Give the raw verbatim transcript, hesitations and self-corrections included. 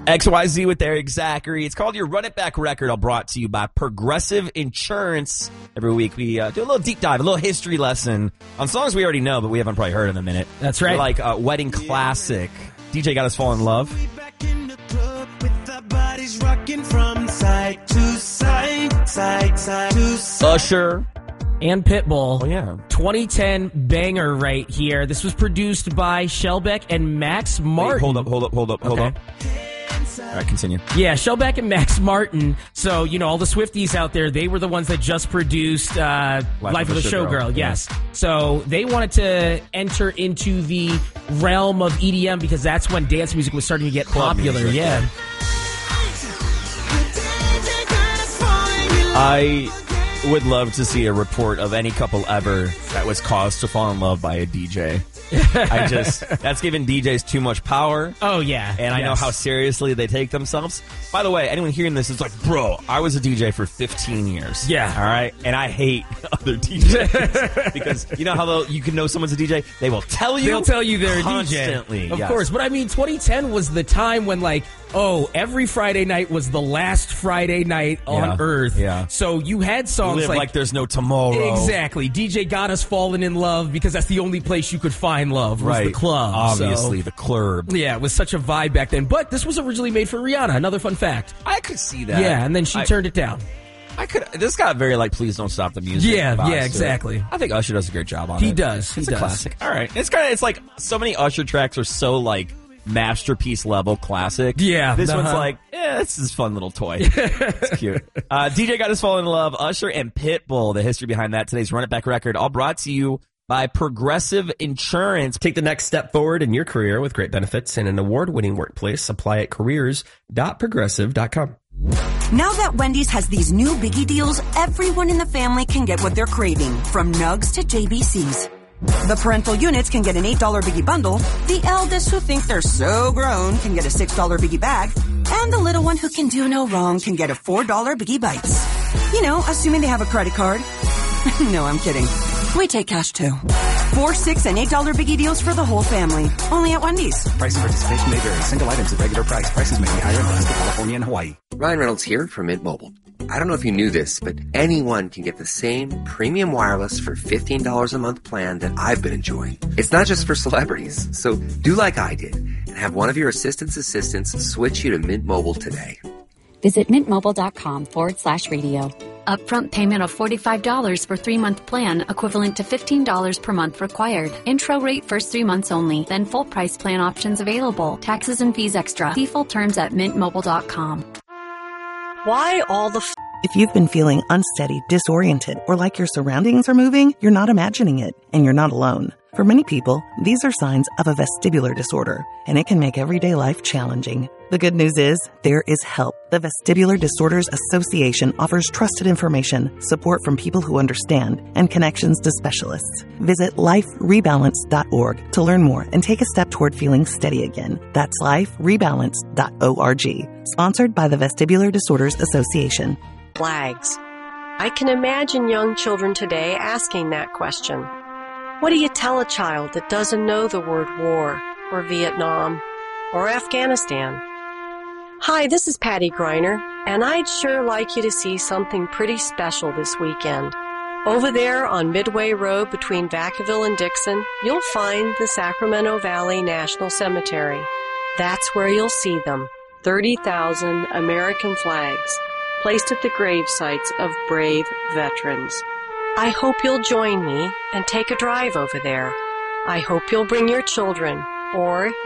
X Y Z with Eric Zachary. It's called Your Run It Back Record, all brought to you by Progressive Insurance. Every week we uh, do a little deep dive, a little history lesson on songs we already know, but we haven't probably heard in a minute. That's right. We're like a wedding classic. D J Got Us Fall in Love. Usher. And Pitbull. Oh, yeah. twenty ten banger right here. This was produced by Shellback and Max Martin. Wait, hold up, hold up, hold up, hold Okay. up. All right, continue. Yeah, Shellback and Max Martin. So, you know, all the Swifties out there, they were the ones that just produced uh, Life, Life of a Showgirl. Showgirl. Yes. Yeah. So they wanted to enter into the realm of E D M because that's when dance music was starting to get Club popular. music, yeah. yeah. I would love to see a report of any couple ever that was caused to fall in love by a D J. I just, that's giving D Js too much power. Oh, yeah. And I yes. know how seriously they take themselves. By the way, anyone hearing this is like, bro, I was a D J for fifteen years. Yeah. All right? And I hate other D Js. Because you know how they'll, you can know someone's a D J? They will tell you. They'll tell you they're constantly, a D J. Of yes. course. But I mean, twenty ten was the time when, like, oh, every Friday night was the last Friday night on Yeah. Earth. Yeah. So you had songs Live like, like there's no tomorrow. Exactly. D J Got Us Falling in Love because that's the only place you could find love was Right. the club. Obviously, So, the club. yeah, it was such a vibe back then. But this was originally made for Rihanna. Another fun fact. I could see that. Yeah, and then she I, turned it down. I could. This got very like, please don't stop the music. Yeah, vibes to yeah, it. exactly. I think Usher does a great job on He it. does. He It's does. a classic. All right. It's kind of. It's like so many Usher tracks are so like masterpiece level classic. Yeah, This uh-huh. one's like, yeah, this is a fun little toy. It's cute. Uh, D J Got Us Fall in Love, Usher and Pitbull. The history behind that. Today's Run It Back record, all brought to you by Progressive Insurance. Take the next step forward in your career with great benefits and an award-winning workplace. Apply at careers dot progressive dot com. Now that Wendy's has these new biggie deals, everyone in the family can get what they're craving, from Nugs to J B Cs. The parental units can get an eight dollar biggie bundle, the eldest who think they're so grown can get a six dollar biggie bag, and the little one who can do no wrong can get a four dollar biggie bites. You know, assuming they have a credit card. No, I'm kidding. We take cash too. Four, six, and eight dollar biggie deals for the whole family. Only at Wendy's. Price and participation may vary. Single items at regular price. Prices may be higher in Alaska, California, and Hawaii. Ryan Reynolds here from Mint Mobile. I don't know if you knew this, but anyone can get the same premium wireless for fifteen dollars a month plan that I've been enjoying. It's not just for celebrities. So do like I did and have one of your assistant's assistants switch you to Mint Mobile today. Visit mintmobile.com forward slash radio. Upfront payment of forty-five dollars for three-month plan, equivalent to fifteen dollars per month required. Intro rate first three months only, then full price plan options available. Taxes and fees extra. See full terms at mint mobile dot com. Why all the f- If you've been feeling unsteady, disoriented, or like your surroundings are moving, you're not imagining it, and you're not alone. For many people, these are signs of a vestibular disorder, and it can make everyday life challenging. The good news is, there is help. The Vestibular Disorders Association offers trusted information, support from people who understand, and connections to specialists. Visit life rebalance dot org to learn more and take a step toward feeling steady again. That's life rebalance dot org. Sponsored by the Vestibular Disorders Association. flags? I can imagine young children today asking that question. What do you tell a child that doesn't know the word war, or Vietnam, or Afghanistan? Hi, this is Patty Griner, and I'd sure like you to see something pretty special this weekend. Over there on Midway Road between Vacaville and Dixon, you'll find the Sacramento Valley National Cemetery. That's where you'll see them, thirty thousand American flags, placed at the grave sites of brave veterans. I hope you'll join me and take a drive over there. I hope you'll bring your children or your